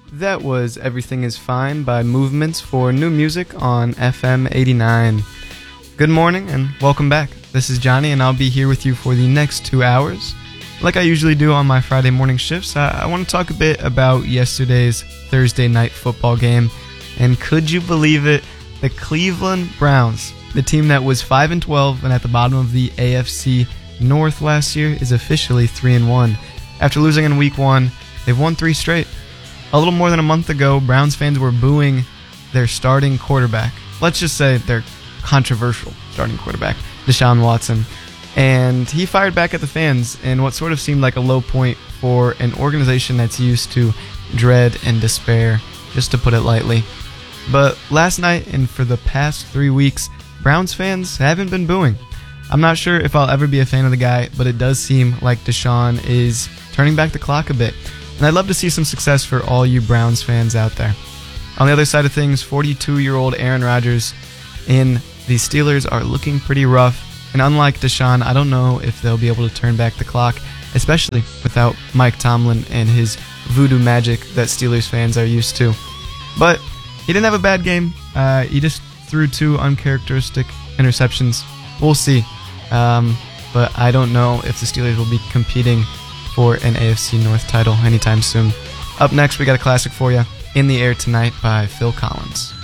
That was Everything Is Fine by Movements for new music on FM 89. Good morning and welcome back. This is Johnny and I'll be here with you for the next 2 hours. Like I usually do on my Friday morning shifts, I want to talk a bit about yesterday's Thursday night football game. And could you believe it? The Cleveland Browns, the team that was 5-12 and at the bottom of the AFC North last year, is officially 3-1. After losing in Week 1, they've won 3 straight. A little more than a month ago, Browns fans were booing their starting quarterback. Let's just say their controversial starting quarterback, Deshaun Watson. And he fired back at the fans in what sort of seemed like a low point for an organization that's used to dread and despair, just to put it lightly. But last night and for the past 3 weeks, Browns fans haven't been booing. I'm not sure if I'll ever be a fan of the guy, but it does seem like Deshaun is turning back the clock a bit. And I'd love to see some success for all you Browns fans out there. On the other side of things, 42-year-old Aaron Rodgers and the Steelers are looking pretty rough. And unlike Deshaun, I don't know if they'll be able to turn back the clock, especially without Mike Tomlin and his voodoo magic that Steelers fans are used to. But he didn't have a bad game. He just threw 2 uncharacteristic interceptions. We'll see. But I don't know if the Steelers will be competing for an AFC North title anytime soon. Up next, we got a classic for you, In the Air Tonight by Phil Collins.